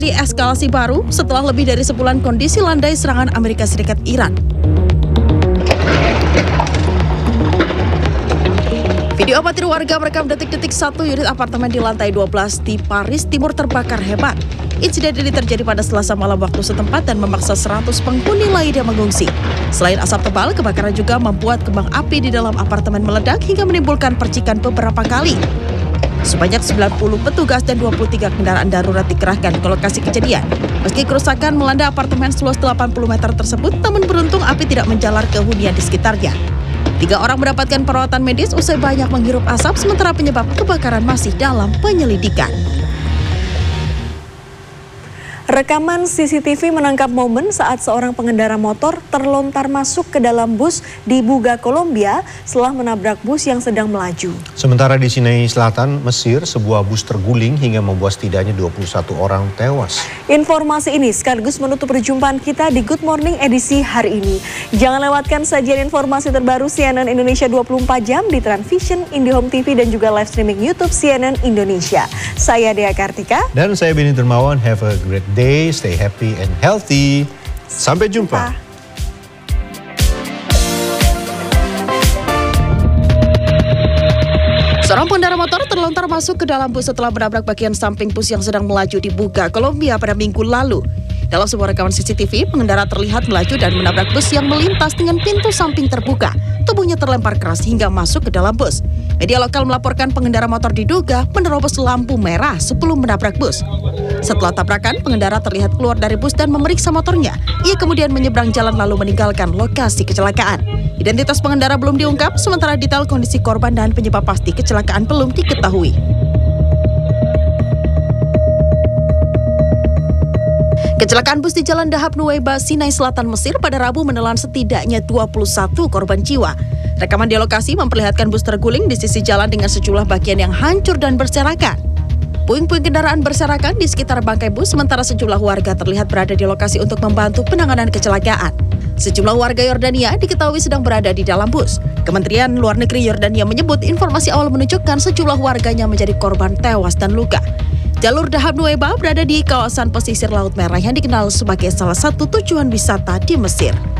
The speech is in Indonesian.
Di eskalasi baru setelah lebih dari sebulan kondisi landai serangan Amerika Serikat Iran. Video amatir warga merekam detik-detik satu unit apartemen di lantai 12 di Paris Timur terbakar hebat. Insiden ini terjadi pada Selasa malam waktu setempat dan memaksa 100 penghuni lainnya mengungsi. Selain asap tebal, kebakaran juga membuat kembang api di dalam apartemen meledak hingga menimbulkan percikan beberapa kali. Sebanyak 90 petugas dan 23 kendaraan darurat dikerahkan ke lokasi kejadian. Meski kerusakan melanda apartemen seluas 80 meter tersebut, namun beruntung api tidak menjalar ke hunian di sekitarnya. 3 orang mendapatkan perawatan medis usai banyak menghirup asap, sementara penyebab kebakaran masih dalam penyelidikan. Rekaman CCTV menangkap momen saat seorang pengendara motor terlontar masuk ke dalam bus di Buga, Kolombia setelah menabrak bus yang sedang melaju. Sementara di Sinai Selatan, Mesir, sebuah bus terguling hingga membuat setidaknya 21 orang tewas. Informasi ini sekaligus menutup perjumpaan kita di Good Morning edisi hari ini. Jangan lewatkan sajian informasi terbaru CNN Indonesia 24 jam di Transvision, IndiHome TV dan juga live streaming YouTube CNN Indonesia. Saya Dea Kartika. Dan saya Beni Dermawan. Have a great day, stay happy and healthy. Sampai jumpa. Seorang pengendara motor terlontar masuk ke dalam bus setelah menabrak bagian samping bus yang sedang melaju di Buga, Kolombia pada Minggu lalu. Dalam sebuah rekaman CCTV, pengendara terlihat melaju dan menabrak bus yang melintas dengan pintu samping terbuka. Tubuhnya terlempar keras hingga masuk ke dalam bus. Media lokal melaporkan pengendara motor diduga menerobos lampu merah sebelum menabrak bus. Setelah tabrakan, pengendara terlihat keluar dari bus dan memeriksa motornya. Ia kemudian menyeberang jalan lalu meninggalkan lokasi kecelakaan. Identitas pengendara belum diungkap, sementara detail kondisi korban dan penyebab pasti kecelakaan belum diketahui. Kecelakaan bus di Jalan Dahab Nuweiba, Sinai Selatan, Mesir pada Rabu menelan setidaknya 21 korban jiwa. Rekaman di lokasi memperlihatkan bus terguling di sisi jalan dengan sejumlah bagian yang hancur dan berserakan. Puing-puing kendaraan berserakan di sekitar bangkai bus, sementara sejumlah warga terlihat berada di lokasi untuk membantu penanganan kecelakaan. Sejumlah warga Yordania diketahui sedang berada di dalam bus. Kementerian Luar Negeri Yordania menyebut informasi awal menunjukkan sejumlah warganya menjadi korban tewas dan luka. Jalur Dahab Nuweiba berada di kawasan pesisir Laut Merah yang dikenal sebagai salah satu tujuan wisata di Mesir.